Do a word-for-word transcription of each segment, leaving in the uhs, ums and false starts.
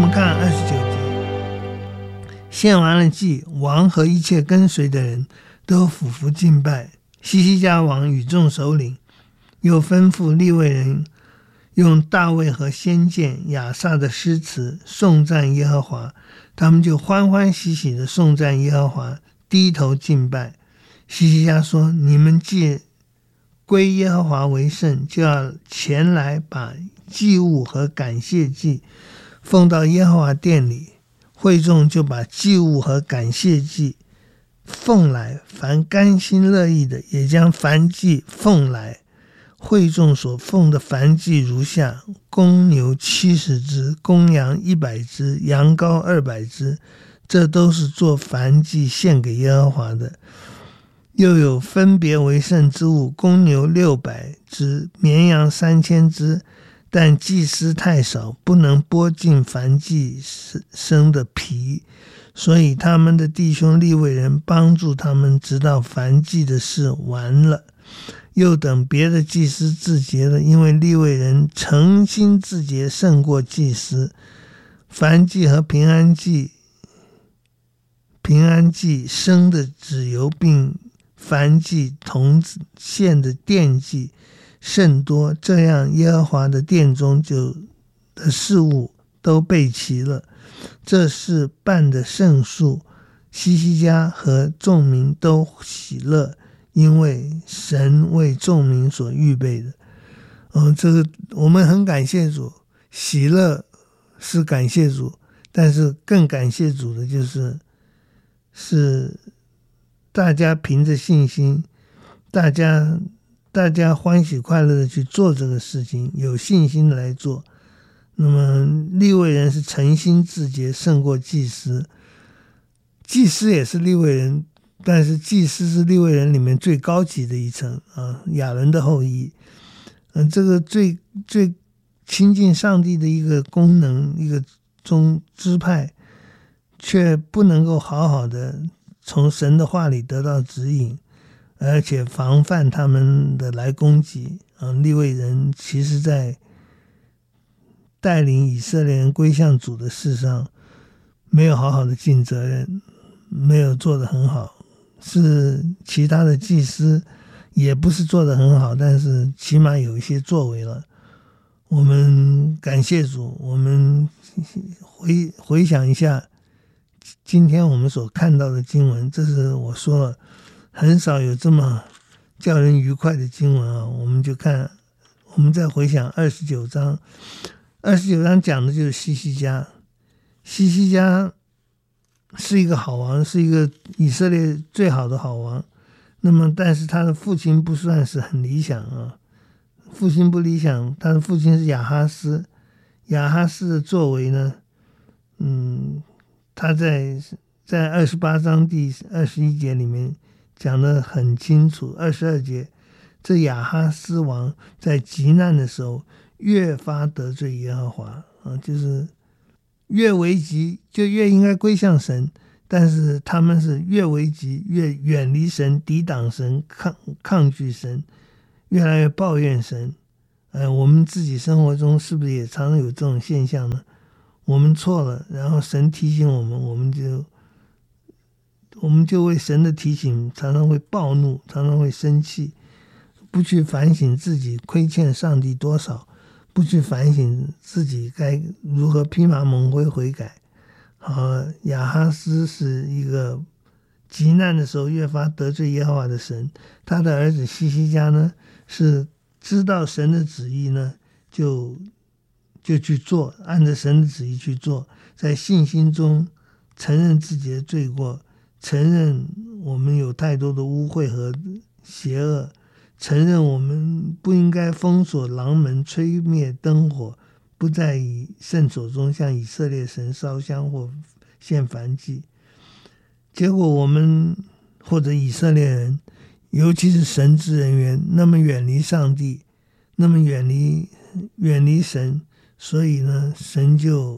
们看二十九节，献完了祭，王和一切跟随的人都俯伏敬拜。西西家王与众首领又吩咐利未人用大卫和先见亚萨的诗词颂赞耶和华，他们就欢欢喜喜的颂赞耶和华，低头敬拜。西西家说，你们既归耶和华为圣，就要前来把祭物和感谢祭奉到耶和华殿里。会众就把祭物和感谢祭奉来，凡甘心乐意的也将燔祭奉来。会众所奉的燔祭如下：公牛七十只，公羊一百只，羊羔二百只，这都是做燔祭献给耶和华的。又有分别为圣之物，公牛六百只，绵羊三千只，但祭司太少，不能剥尽燔祭生的皮，所以他们的弟兄利未人帮助他们，直到燔祭的事完了。又等别的祭司自洁了，因为利未人诚心自洁胜过祭司。燔祭和平安祭平安祭生的脂油，并燔祭同献的奠祭甚多，这样耶和华的殿中就的事物都备齐了。这是办的圣数，西西家和众民都喜乐，因为神为众民所预备的。嗯，这个我们很感谢主，喜乐是感谢主，但是更感谢主的就是是大家凭着信心，大家大家欢喜快乐的去做这个事情，有信心的来做。那么利未人是诚心自洁胜过祭司，祭司也是利未人，但是祭司是利未人里面最高级的一层啊，亚伦的后裔。嗯，这个最最亲近上帝的一个功能，一个宗支派，却不能够好好的从神的话里得到指引，而且防范他们的来攻击。嗯，利未人其实在带领以色列人归向主的事上没有好好的尽责任，没有做得很好，是其他的祭司也不是做得很好，但是起码有一些作为了。我们感谢主，我们回回想一下今天我们所看到的经文，这是我说了很少有这么叫人愉快的经文啊。我们就看，我们再回想二十九章，二十九章讲的就是西西家。西西家是一个好王，是一个以色列最好的好王。那么但是他的父亲不算是很理想啊，父亲不理想，他的父亲是亚哈斯。亚哈斯的作为呢，嗯，他在在二十八章第二十一节里面讲得很清楚。二十二节，这亚哈斯王在极难的时候越发得罪耶和华啊，就是越危急就越应该归向神，但是他们是越危急越远离神，抵挡神，抗抗拒神，越来越抱怨神。呃，我们自己生活中是不是也常常有这种现象呢？我们错了，然后神提醒我们，我们就我们就为神的提醒常常会暴怒，常常会生气，不去反省自己亏欠上帝多少，不去反省自己该如何披麻蒙灰悔改。好，亚哈斯是一个极难的时候越发得罪耶和华的神，他的儿子西西家呢，是知道神的旨意呢，就就去做，按着神的旨意去做，在信心中承认自己的罪过，承认我们有太多的污秽和邪恶，承认我们不应该封锁廊门，吹灭灯火，不再以圣所中向以色列神烧香或献燔祭。结果我们或者以色列人，尤其是神职人员，那么远离上帝，那么远离远离神，所以呢，神就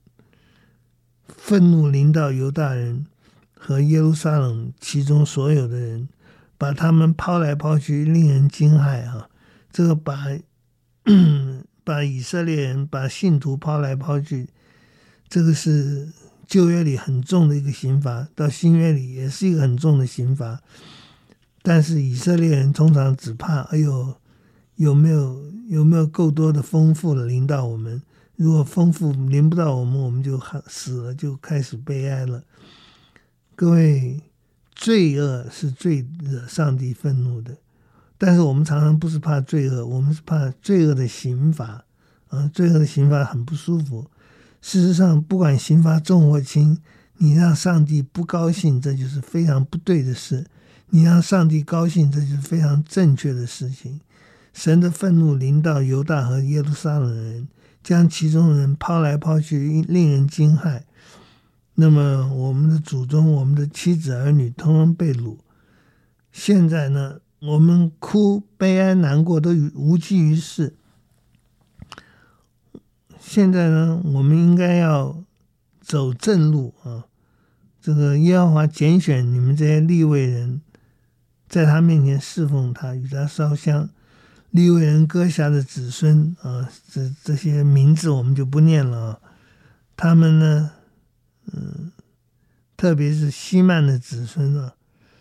愤怒临到犹大人和耶路撒冷其中所有的人，把他们抛来抛去，令人惊骇啊！这个把把以色列人把信徒抛来抛去， 这个是旧约里很重的一个刑罚，到新约里也是一个很重的刑罚。但是以色列人通常只怕，哎呦，有没有有没有够多的丰富的临到我们？如果丰富临不到我们，我们就死了，就开始悲哀了。各位，罪恶是最惹上帝愤怒的，但是我们常常不是怕罪恶，我们是怕罪恶的刑罚啊！罪恶的刑罚很不舒服。事实上，不管刑罚重或轻，你让上帝不高兴，这就是非常不对的事；你让上帝高兴，这就是非常正确的事情。神的愤怒临到犹大和耶路撒冷人，将其中人抛来抛去，令人惊骇。那么我们的祖宗，我们的妻子儿女通通被掳。现在呢，我们哭悲哀难过都无济于事。现在呢，我们应该要走正路啊！这个耶和华拣选你们这些利未人，在他面前侍奉他，与他烧香。利未人歌辖的子孙啊，这这些名字我们就不念了啊。他们呢，嗯，特别是希曼的子孙啊，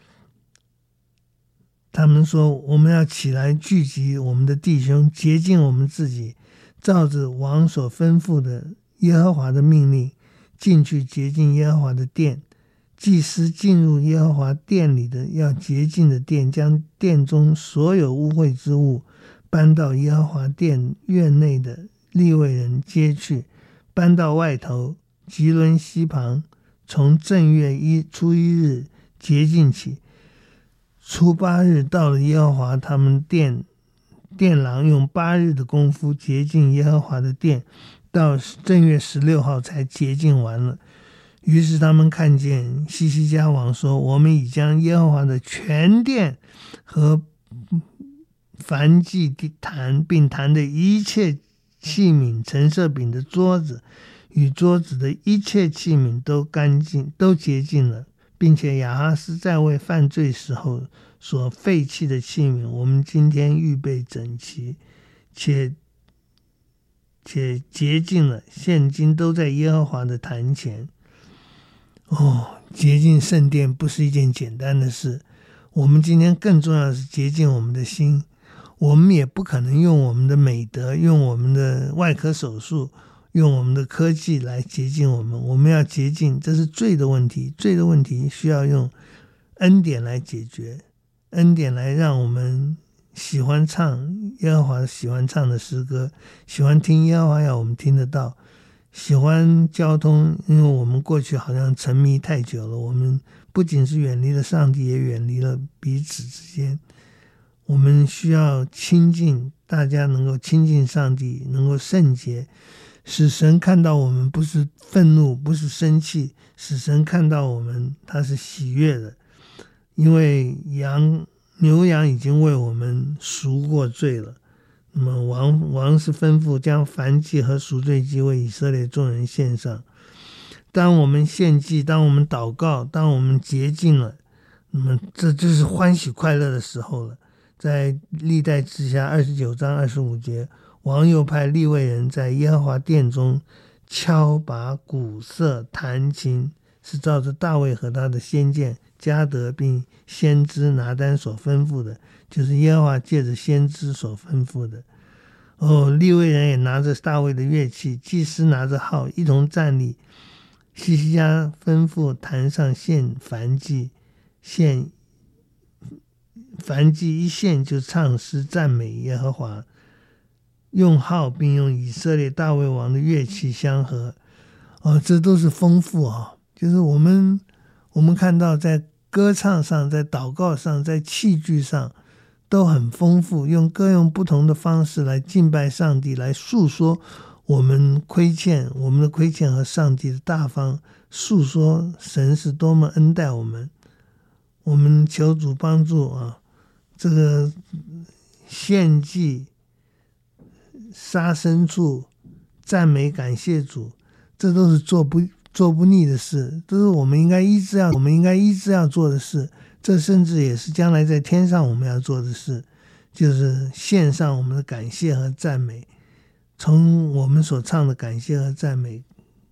他们说我们要起来聚集我们的弟兄，洁净我们自己，照着王所吩咐的耶和华的命令，进去洁净耶和华的殿。祭司进入耶和华殿里的，要洁净的殿，将殿中所有污秽之物搬到耶和华殿院内的利未人接去，搬到外头吉伦西旁，从正月一初一日洁净起。初八日到了耶和华他们殿殿廊，用八日的功夫洁净耶和华的殿，到正月十六号才洁净完了。于是他们看见西西家王说，我们已将耶和华的全殿和燔祭坛并坛的一切器皿，陈设饼的桌子与桌子的一切器皿都干净，都洁净了，并且亚哈斯在位犯罪时候所废弃的器皿，我们今天预备整齐，且且洁净了，现今都在耶和华的坛前。哦，洁净圣殿不是一件简单的事。我们今天更重要的是洁净我们的心。我们也不可能用我们的美德，用我们的外科手术，用我们的科技来洁净我们。我们要洁净，这是罪的问题。罪的问题需要用恩典来解决，恩典来让我们喜欢唱耶和华喜欢唱的诗歌，喜欢听耶和华要我们听得到，喜欢交通，因为我们过去好像沉迷太久了，我们不仅是远离了上帝，也远离了彼此之间。我们需要亲近，大家能够亲近上帝，能够圣洁，使神看到我们不是愤怒，不是生气，使神看到我们他是喜悦的。因为羊牛羊已经为我们赎过罪了，那么王王是吩咐将燔祭和赎罪祭为以色列众人献上。当我们献祭，当我们祷告，当我们洁净了，那么这就是欢喜快乐的时候了。在历代志下二十九章二十五节，王又派利未人在耶和华殿中敲拔鼓瑟弹琴，是照着大卫和他的先见迦得并先知拿单所吩咐的，就是耶和华借着先知所吩咐的。哦，利未人也拿着大卫的乐器，祭司拿着号，一同站立。西西家吩咐坛上献燔祭，献燔祭一献就唱诗赞美耶和华，用号并用以色列大卫王的乐器相合。哦，这都是丰富啊！就是我们我们看到在歌唱上，在祷告上，在器具上都很丰富，用各用不同的方式来敬拜上帝，来诉说我们亏欠我们的亏欠和上帝的大方，诉说神是多么恩待我们。我们求主帮助啊！这个献祭、杀牲畜、赞美、感谢主，这都是做不做不腻的事，都是我们应该一直要我们应该一直要做的事。这甚至也是将来在天上我们要做的事，就是献上我们的感谢和赞美。从我们所唱的感谢和赞美，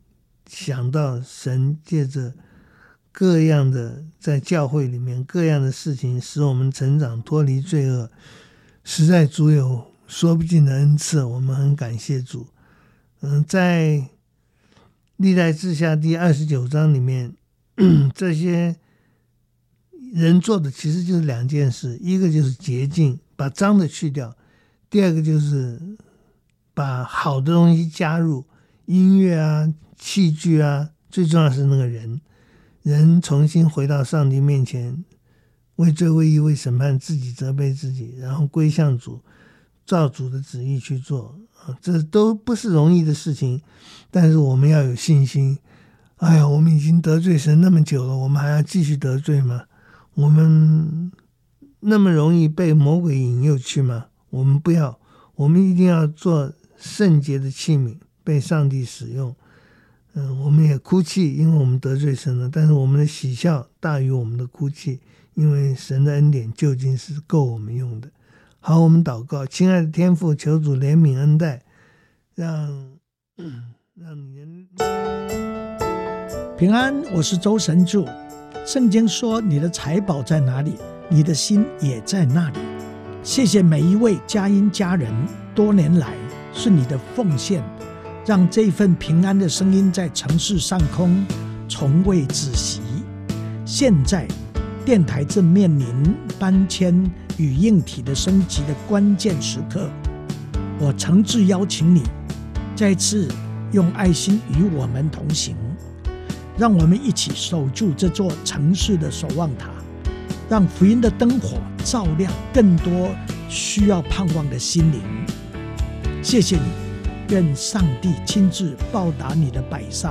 想到神借着各样的在教会里面各样的事情使我们成长脱离罪恶，实在主有说不尽的恩赐，我们很感谢主。嗯，在历代志下第二十九章里面，这些人做的其实就是两件事，一个就是洁净，把脏的去掉，第二个就是把好的东西加入，音乐啊，器具啊，最重要是那个人人重新回到上帝面前，为罪为义为审判自己，责备自己，然后归向主，照主的旨意去做，这都不是容易的事情，但是我们要有信心。哎呀，我们已经得罪神那么久了，我们还要继续得罪吗？我们那么容易被魔鬼引诱去吗？我们不要，我们一定要做圣洁的器皿，被上帝使用。嗯，我们也哭泣，因为我们得罪神了，但是我们的喜笑大于我们的哭泣，因为神的恩典究竟是够我们用的。好，我们祷告。亲爱的天父，求主怜悯恩待，让、嗯、让你平安。我是周神助。圣经说，你的财宝在哪里，你的心也在那里。谢谢每一位佳音家人，多年来是你的奉献，让这份平安的声音在城市上空从未止息。现在电台正面临搬迁与硬体的升级的关键时刻，我诚挚邀请你再次用爱心与我们同行，让我们一起守住这座城市的守望塔，让福音的灯火照亮更多需要盼望的心灵。谢谢你，愿上帝亲自报答你的摆上。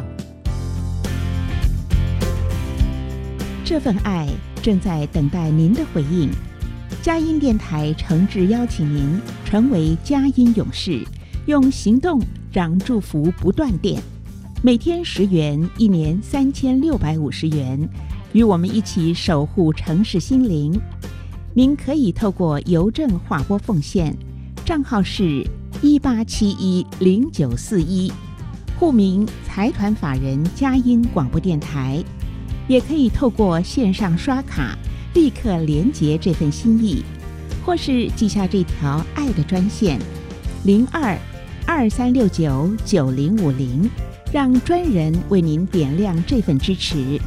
这份爱正在等待您的回应。佳音电台诚挚邀请您成为佳音勇士，用行动让祝福不断电。每天十元，一年三千六百五十元，与我们一起守护城市心灵。您可以透过邮政划拨奉献，账号是一八七一零九四一，户名财团法人佳音广播电台。也可以透过线上刷卡立刻连结这份心意，或是记下这条爱的专线零二二三六九九零五零，让专人为您点亮这份支持。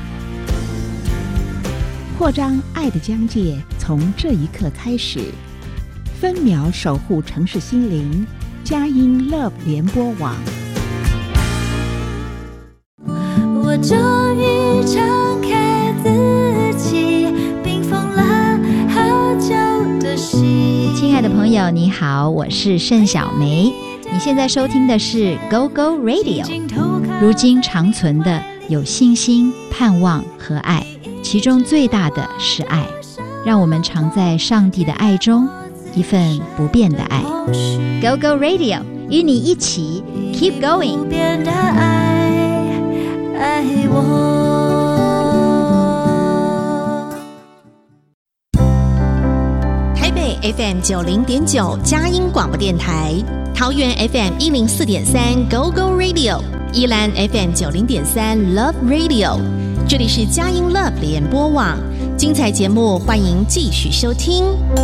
扩张爱的疆界，从这一刻开始，分秒守护城市心灵。佳音 Love 联播网。 我终于敞开自己，冰封了好久的心。 亲爱的朋友你好，我是盛小梅，你现在收听的是 Go Go Radio。 如今长存的有信心、盼望和爱，其中最大的是爱。让我们常在上帝的爱中，一份不变的爱。 Go Go Radio 与你一起 Keep Going。 不变的爱，爱我。 台北 F M 九零点九佳音广播电台，桃园 F M 一零四点三 Go Go Radio， 宜兰 F M 九零点三 Love Radio。这里是佳音 Love 联播网，精彩节目欢迎继续收听。